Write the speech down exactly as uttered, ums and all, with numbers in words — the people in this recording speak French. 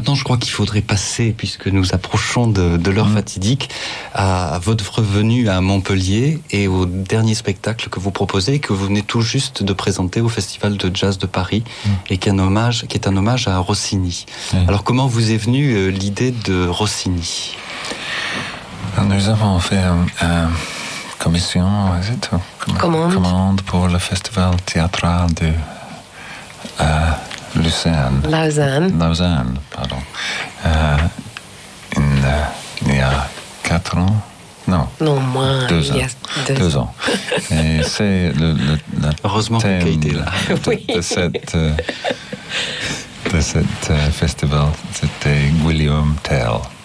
maintenant, je crois qu'il faudrait passer, puisque nous approchons de, de l'heure mmh. fatidique, à, à votre venue à Montpellier et au dernier spectacle que vous proposez et que vous venez tout juste de présenter au Festival de Jazz de Paris mmh. et qui est un hommage, qui est un hommage à Rossini. Mmh. Alors, comment vous est venue euh, l'idée de Rossini ? Nous avons fait une euh, commission, commande. commande pour le Festival théâtral de euh, Lausanne. Lausanne. Lausanne, pardon. Euh, une, euh, il y a quatre ans. Non. Non, moins. Deux ans. Il y a deux, deux ans. Et c'est le, le, le Heureusement thème que Kate est là. de, Oui. de cette, euh, de cette euh, festival, c'était Guillaume Tell.